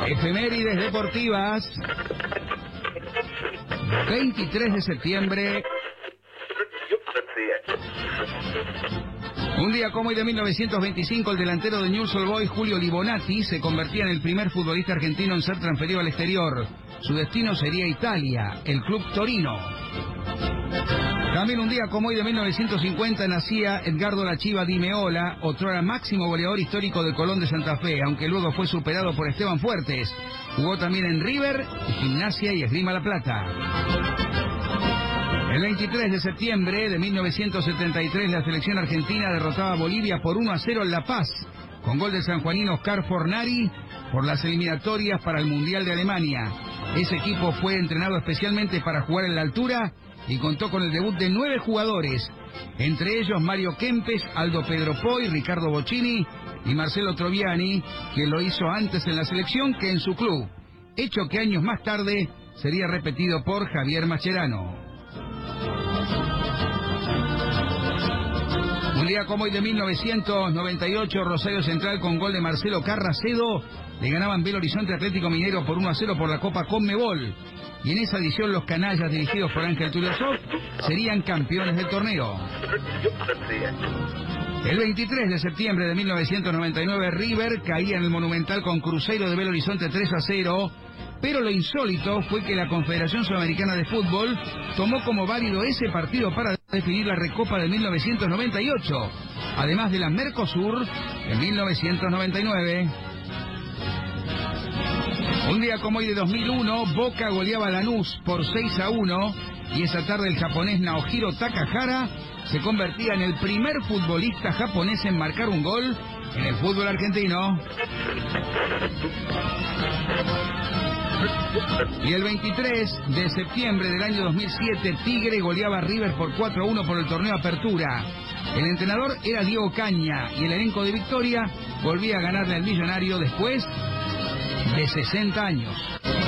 Efemérides deportivas. 23 de septiembre. Un día como hoy de 1925, el delantero de Newell's Old Boys, Julio Libonati, se convertía en el primer futbolista argentino en ser transferido al exterior. Su destino sería Italia, el club Torino. También un día como hoy de 1950 nacía Edgardo La Chiva Di Meola, otrora máximo goleador histórico de Colón de Santa Fe, aunque luego fue superado por Esteban Fuertes. Jugó también en River, Gimnasia y Esgrima La Plata. El 23 de septiembre de 1973 la selección argentina derrotaba a Bolivia por 1-0 en La Paz, con gol del sanjuanino Oscar Fornari por las eliminatorias para el Mundial de Alemania. Ese equipo fue entrenado especialmente para jugar en la altura y contó con el debut de 9 jugadores, entre ellos Mario Kempes, Aldo Pedro Poy, Ricardo Bocchini y Marcelo Troviani, que lo hizo antes en la selección que en su club, hecho que años más tarde sería repetido por Javier Mascherano. Un día como hoy de 1998, Rosario Central con gol de Marcelo Carracedo le ganaban Belo Horizonte Atlético Mineiro por 1-0 por la Copa Conmebol. Y en esa edición los canallas dirigidos por Ángel Tuliosov serían campeones del torneo. El 23 de septiembre de 1999 River caía en el Monumental con Cruzeiro de Belo Horizonte 3-0. Pero lo insólito fue que la Confederación Sudamericana de Fútbol tomó como válido ese partido para definir la Recopa de 1998, además de la Mercosur de 1999. Un día como hoy de 2001, Boca goleaba a Lanús por 6-1 y esa tarde el japonés Naohiro Takahara se convertía en el primer futbolista japonés en marcar un gol en el fútbol argentino. Y el 23 de septiembre del año 2007, Tigre goleaba a River por 4-1 por el torneo Apertura. El entrenador era Diego Caña y el elenco de Victoria volvía a ganarle al Millonario después de 60 años.